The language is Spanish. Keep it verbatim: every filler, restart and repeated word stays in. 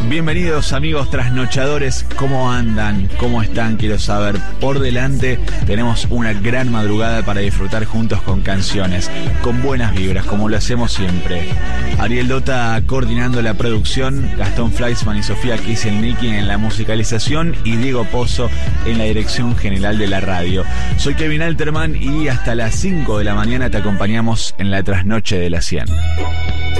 Bienvenidos amigos trasnochadores, ¿cómo andan? ¿Cómo están? Quiero saber. Por delante tenemos una gran madrugada para disfrutar juntos con canciones, con buenas vibras, como lo hacemos siempre. Ariel Dota coordinando la producción, Gastón Fleischmann y Sofía Kieselniki en la musicalización y Diego Pozo en la dirección general de la radio. Soy Kevin Alterman y hasta las cinco de la mañana te acompañamos en la trasnoche de la cien.